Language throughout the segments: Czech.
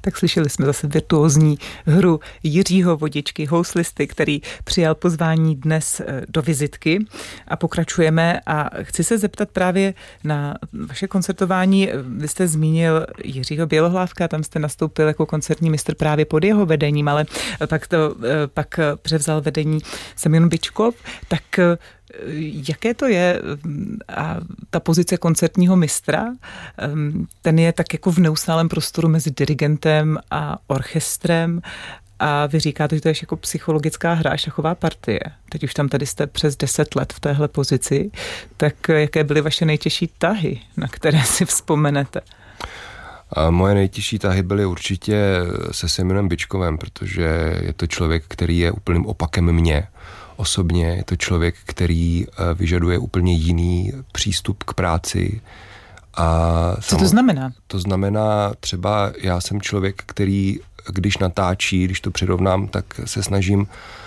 Tak slyšeli jsme zase virtuózní hru Jiřího Vodičky, houslisty, který přijal pozvání dnes do vizitky a pokračujeme a chci se zeptat právě na vaše koncertování. Vy jste zmínil Jiřího Bělohlávka, tam jste nastoupil jako koncertní mistr právě pod jeho vedením, ale pak převzal vedení Semjon Byčkov, tak jaké to je a ta pozice koncertního mistra? Ten je tak jako v neustálém prostoru mezi dirigentem a orchestrem a vy říkáte, že to je jako psychologická hra, šachová partie. Teď už tam tady jste přes 10 let v téhle pozici, tak jaké byly vaše nejtěžší tahy, na které si vzpomenete? A moje nejtěžší tahy byly určitě se Semjonem Byčkovem, protože je to člověk, který je úplným opakem mě. Osobně je to člověk, který vyžaduje úplně jiný přístup k práci. Co to znamená? To znamená třeba, já jsem člověk, který, když natáčí, když to přirovnám, tak se snažím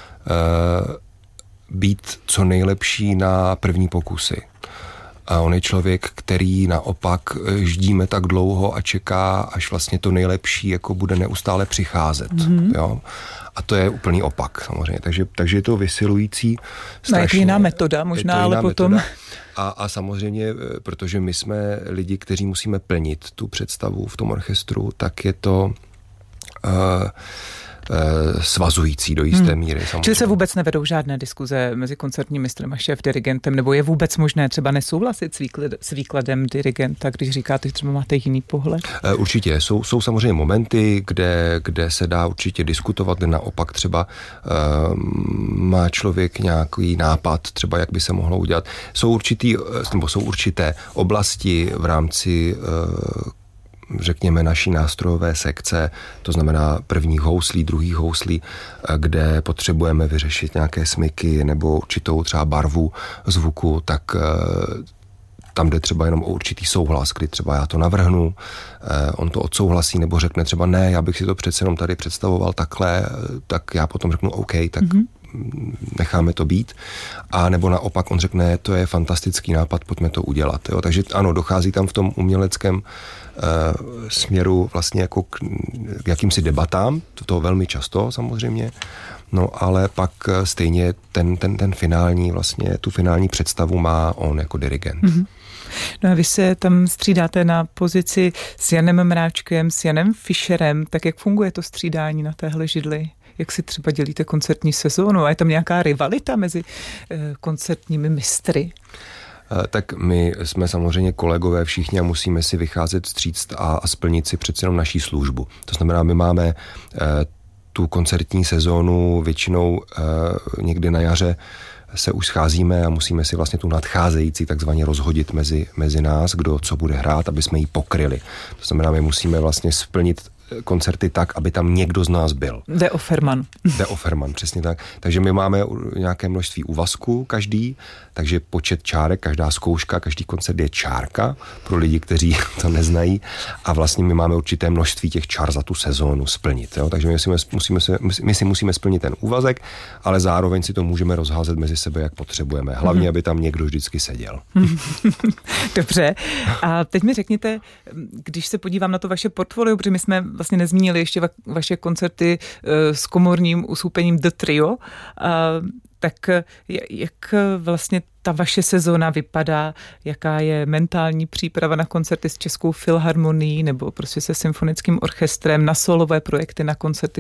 být co nejlepší na první pokusy. A on je člověk, který naopak ždíme tak dlouho a čeká, až vlastně to nejlepší jako bude neustále přicházet. Jo? A to je úplný opak samozřejmě. Takže je to vysilující. Strašně. Jiná metoda možná, ale potom... Metoda. A samozřejmě, protože my jsme lidi, kteří musíme plnit tu představu v tom orchestru, tak je to... svazující do jisté míry. Samozřejmě. Čili se vůbec nevedou žádné diskuze mezi koncertním mistrem a šéf-dirigentem, nebo je vůbec možné třeba nesouhlasit s výkladem dirigenta, když říkáte, že třeba máte jiný pohled? Určitě. Jsou samozřejmě momenty, kde se dá určitě diskutovat, kde naopak třeba má člověk nějaký nápad, třeba jak by se mohlo udělat. Jsou určité oblasti v rámci řekněme naší nástrojové sekce, to znamená prvních houslí, druhých houslí, kde potřebujeme vyřešit nějaké smyky nebo určitou třeba barvu zvuku, tak tam jde třeba jenom o určitý souhlas, kdy třeba já to navrhnu, on to odsouhlasí nebo řekne třeba ne, já bych si to přece jenom tady představoval takhle, tak já potom řeknu OK, tak necháme to být. A nebo naopak on řekne, to je fantastický nápad, pojďme to udělat. Jo? Takže ano, dochází tam v tom uměleckém směru vlastně jako k jakýmsi debatám, to velmi často samozřejmě, no ale pak stejně ten finální vlastně, tu finální představu má on jako dirigent. No a vy se tam střídáte na pozici s Janem Mráčkem, s Janem Fischerem, tak jak funguje to střídání na téhle židli? Jak si třeba dělíte koncertní sezónu? A je tam nějaká rivalita mezi koncertními mistry? Tak my jsme samozřejmě kolegové všichni a musíme si vycházet vstříc a splnit si přece jenom naší službu. To znamená, my máme tu koncertní sezónu většinou někdy na jaře se už scházíme a musíme si vlastně tu nadcházející takzvaně rozhodit mezi nás, kdo co bude hrát, aby jsme ji pokryli. To znamená, my musíme vlastně splnit koncerty tak, aby tam někdo z nás byl. De Offerman, přesně tak. Takže my máme nějaké množství úvazků každý, takže počet čárek, každá zkouška, každý koncert je čárka pro lidi, kteří to neznají a vlastně my máme určité množství těch čár za tu sezónu splnit. Jo? Takže my si musíme splnit ten úvazek, ale zároveň si to můžeme rozházet mezi sebe, jak potřebujeme. Hlavně, aby tam někdo vždycky seděl. Dobře. A teď mi řekněte, když se podívám na to vaše portfolio, protože my jsme vlastně nezmínili ještě vaše koncerty s komorním uskupením The Trio, tak jak vlastně ta vaše sezóna vypadá, jaká je mentální příprava na koncerty s Českou filharmonií nebo prostě se symfonickým orchestrem, na solové projekty, na koncerty